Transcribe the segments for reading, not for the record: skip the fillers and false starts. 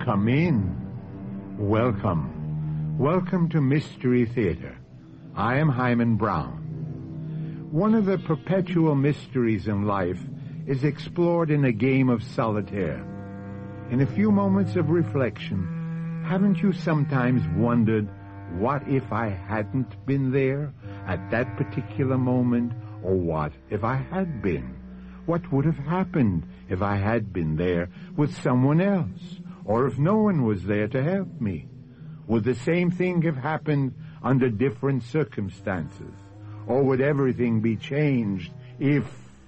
Come in. Welcome. Welcome to Mystery Theater. I am Hyman Brown. One of the perpetual mysteries in life is explored in a game of solitaire. In a few moments of reflection, haven't you sometimes wondered, what if I hadn't been there at that particular moment? Or what if I had been? What would have happened if I had been there with someone else? Or if no one was there to help me? Would the same thing have happened under different circumstances? Or would everything be changed if?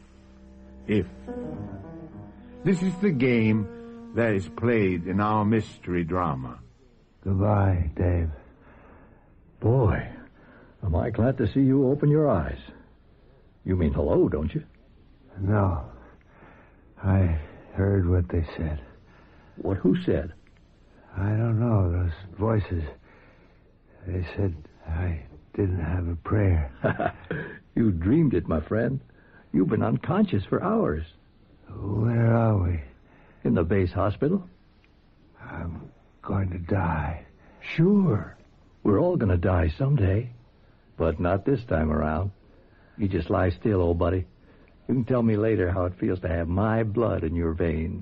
This is the game that is played in our mystery drama. Goodbye, Dave. Boy, am I glad to see you open your eyes. You mean hello, don't you? No. I heard what they said. What? Who said? I don't know. Those voices. They said I didn't have a prayer. You dreamed it, my friend. You've been unconscious for hours. Where are we? In the base hospital. I'm going to die. Sure. We're all going to die someday. But not this time around. You just lie still, old buddy. You can tell me later how it feels to have my blood in your veins.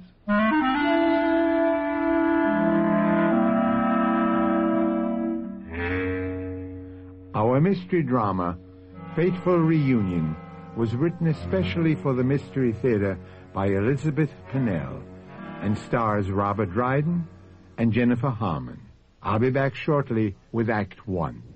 Our mystery drama, Fateful Reunion, was written especially for the Mystery Theater by Elizabeth Pennell and stars Robert Dryden and Jennifer Harmon. I'll be back shortly with Act 1.